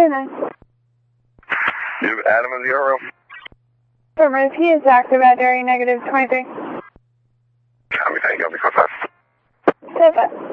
9. You have Adam in the RO? Affirmative, he is active at area negative 23. Copy, thank you. I'll be 5. Step up.